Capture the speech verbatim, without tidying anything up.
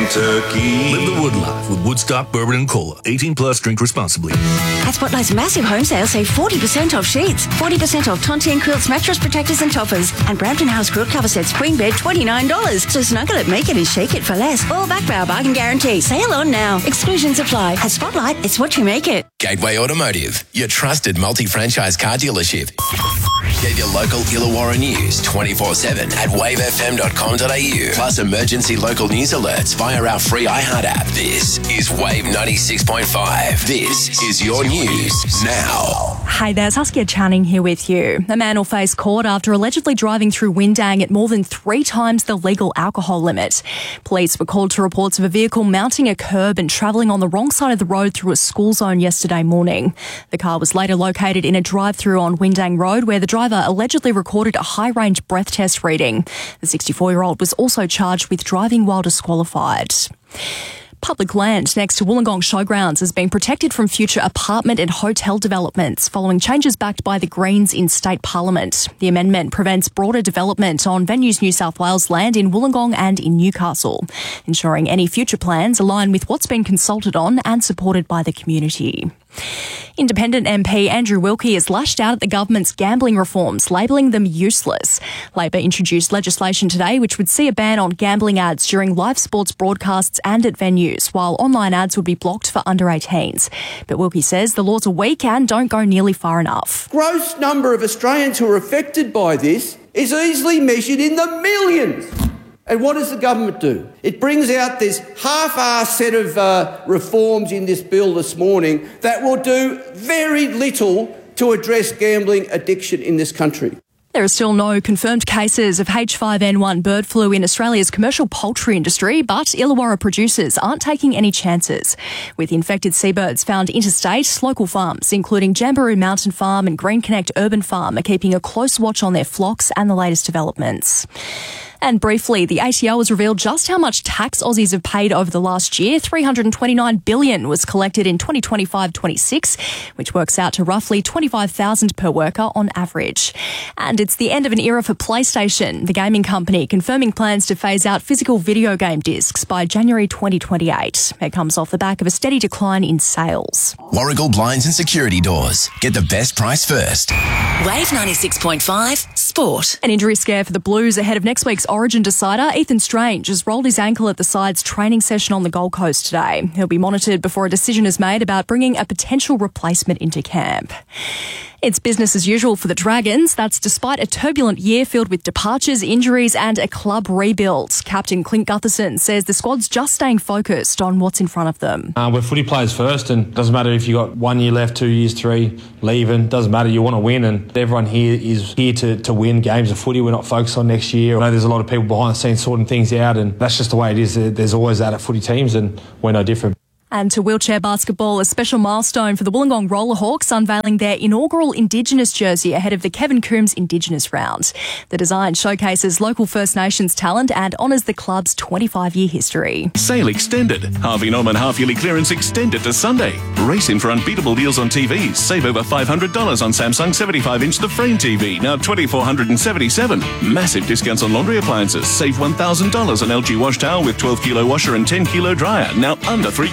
Kentucky. Live the Wood Life with Woodstock Bourbon and Cola. eighteen plus, drink responsibly. At Spotlight's massive home sale, save forty percent off sheets, forty percent off Tontine quilts, mattress protectors and toppers, and Brampton House quilt cover sets queen bed twenty-nine dollars. So snuggle it, make it and shake it for less. All back by our bargain guarantee. Sale on now. Exclusions apply. At Spotlight, it's what you make it. Gateway Automotive, your trusted multi-franchise car dealership. Get your local Illawarra news twenty-four seven at wave f m dot com dot a u. Plus emergency local news alerts via our free iHeart app. This is Wave ninety-six point five. This is your news now. Hey there, Saskia Channing here with you. A man will face court after allegedly driving through Windang at more than three times the legal alcohol limit. Police were called to reports of a vehicle mounting a curb and travelling on the wrong side of the road through a school zone yesterday morning. The car was later located in a drive-through on Windang Road where the driver allegedly recorded a high-range breath test reading. The sixty-four-year-old was also charged with driving while disqualified. Public land next to Wollongong Showgrounds is being protected from future apartment and hotel developments following changes backed by the Greens in State Parliament. The amendment prevents broader development on Venues New South Wales land in Wollongong and in Newcastle, ensuring any future plans align with what's been consulted on and supported by the community. Independent M P Andrew Wilkie has lashed out at the government's gambling reforms, labelling them useless. Labor introduced legislation today which would see a ban on gambling ads during live sports broadcasts and at venues, while online ads would be blocked for under eighteens. But Wilkie says the laws are weak and don't go nearly far enough. Gross number of Australians who are affected by this is easily measured in the millions. And what does the government do? It brings out this half-assed set of uh, reforms in this bill this morning that will do very little to address gambling addiction in this country. There are still no confirmed cases of H five N one bird flu in Australia's commercial poultry industry, but Illawarra producers aren't taking any chances. With infected seabirds found interstate, local farms, including Jamboree Mountain Farm and Green Connect Urban Farm, are keeping a close watch on their flocks and the latest developments. And briefly, the A T O has revealed just how much tax Aussies have paid over the last year. three hundred twenty-nine billion dollars was collected in twenty twenty-five twenty-six, which works out to roughly twenty-five thousand dollars per worker on average. And it's the end of an era for PlayStation, the gaming company confirming plans to phase out physical video game discs by January twenty twenty-eight. It comes off the back of a steady decline in sales. Warragul Blinds and Security Doors. Get the best price first. Wave ninety-six point five Sport. An injury scare for the Blues ahead of next week's Origin decider. Ethan Strange has rolled his ankle at the side's training session on the Gold Coast today. He'll be monitored before a decision is made about bringing a potential replacement into camp. It's business as usual for the Dragons. That's despite a turbulent year filled with departures, injuries and a club rebuild. Captain Clint Gutherson says the squad's just staying focused on what's in front of them. Uh, we're footy players first, and it doesn't matter if you've got one year left, two years, three, leaving. Doesn't matter. You want to win, and everyone here is here to, to win games of footy. We're not focused on next year. I know there's a lot of people behind the scenes sorting things out, and that's just the way it is. There's always that at footy teams, and we're no different. And to wheelchair basketball, a special milestone for the Wollongong Rollerhawks, unveiling their inaugural Indigenous jersey ahead of the Kevin Coombs Indigenous round. The design showcases local First Nations talent and honours the club's twenty-five-year history. Sale extended. Harvey Norman half-yearly clearance extended to Sunday. Race in for unbeatable deals on T Vs. Save over five hundred dollars on Samsung seventy-five inch The Frame T V, now two thousand four hundred seventy-seven dollars. Massive discounts on laundry appliances. Save one thousand dollars on L G wash towel with twelve kilo washer and ten kilo dryer, now under three